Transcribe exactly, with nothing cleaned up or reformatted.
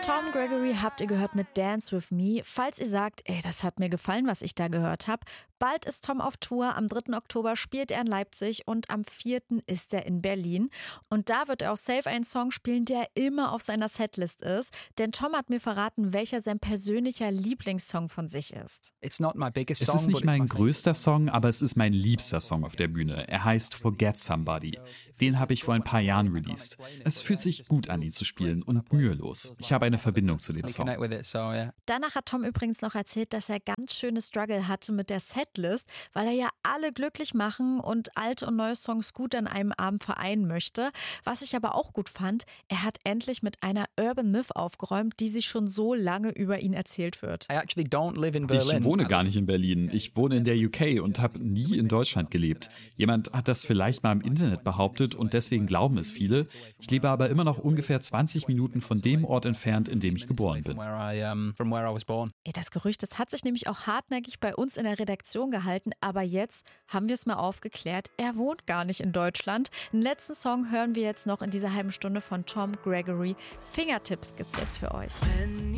Tom Gregory habt ihr gehört mit Dance With Me. Falls ihr sagt, ey, das hat mir gefallen, was ich da gehört habe, bald ist Tom auf Tour. Am dritten Oktober spielt er in Leipzig und am vierten ist er in Berlin. Und da wird er auch safe einen Song spielen, der immer auf seiner Setlist ist. Denn Tom hat mir verraten, welcher sein persönlicher Lieblingssong von sich ist. It's not my biggest Es song, ist nicht but it's mein my größter Song, aber es ist mein liebster Song auf der Bühne. Er heißt Forget Somebody. Den habe ich vor ein paar Jahren released. Es fühlt sich gut an, ihn zu spielen und mühelos. Ich habe eine Verbindung zu dem Song. connect with it, so yeah. Danach hat Tom übrigens noch erzählt, dass er ganz schöne Struggle hatte mit der Setlist, weil er ja alle glücklich machen und alte und neue Songs gut an einem Abend vereinen möchte. Was ich aber auch gut fand, er hat endlich mit einer Urban Myth aufgeräumt, die sich schon so lange über ihn erzählt wird. I actually don't live in Berlin. Ich wohne gar nicht in Berlin. Ich wohne in der U K und habe nie in Deutschland gelebt. Jemand hat das vielleicht mal im Internet behauptet und deswegen glauben es viele. Ich lebe aber immer noch ungefähr zwanzig Minuten von dem Ort entfernt, in dem ich geboren bin. From where I, um, from where I was born. Ey, das Gerücht, das hat sich nämlich auch hartnäckig bei uns in der Redaktion gehalten, aber jetzt haben wir es mal aufgeklärt, er wohnt gar nicht in Deutschland. Den letzten Song hören wir jetzt noch in dieser halben Stunde von Tom Gregory. Fingertips gibt's jetzt für euch.